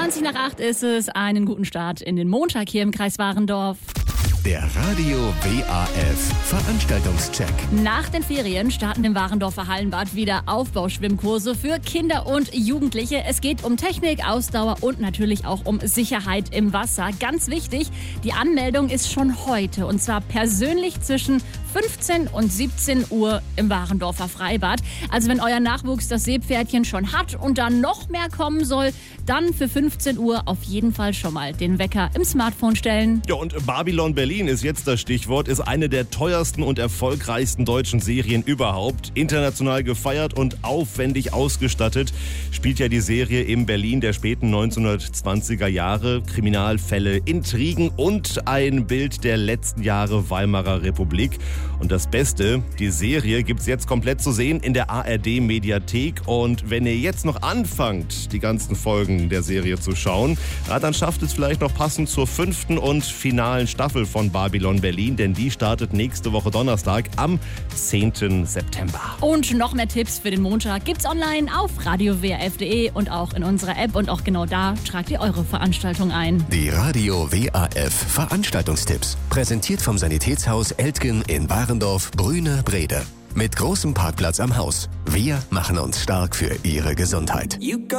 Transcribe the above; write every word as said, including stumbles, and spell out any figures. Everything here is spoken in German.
zwanzig nach acht ist es. Einen guten Start in den Montag hier im Kreis Warendorf. Der Radio W A F Veranstaltungscheck. Nach den Ferien starten im Warendorfer Hallenbad wieder Aufbauschwimmkurse für Kinder und Jugendliche. Es geht um Technik, Ausdauer und natürlich auch um Sicherheit im Wasser. Ganz wichtig, die Anmeldung ist schon heute und zwar persönlich zwischen fünfzehn und siebzehn Uhr im Warendorfer Freibad. Also wenn euer Nachwuchs das Seepferdchen schon hat und dann noch mehr kommen soll, dann für fünfzehn Uhr auf jeden Fall schon mal den Wecker im Smartphone stellen. Ja, und Babylon Berlin ist jetzt das Stichwort, ist eine der teuersten und erfolgreichsten deutschen Serien überhaupt. International gefeiert und aufwendig ausgestattet spielt ja die Serie im Berlin der späten neunzehnhundertzwanziger Jahre. Kriminalfälle, Intrigen und ein Bild der letzten Jahre Weimarer Republik. Und das Beste, die Serie gibt's jetzt komplett zu sehen in der A R D-Mediathek. Und wenn ihr jetzt noch anfangt, die ganzen Folgen der Serie zu schauen, ja, dann schafft es vielleicht noch passend zur fünften und finalen Staffel von Babylon Berlin, denn die startet nächste Woche Donnerstag am zehnten September. Und noch mehr Tipps für den Montag gibt's online auf radio w a f punkt d e und auch in unserer App. Und auch genau da tragt ihr eure Veranstaltung ein. Die Radio W A F Veranstaltungstipps. Präsentiert vom Sanitätshaus Eltgen in Warendorf, Brüne, Brede. Mit großem Parkplatz am Haus. Wir machen uns stark für Ihre Gesundheit.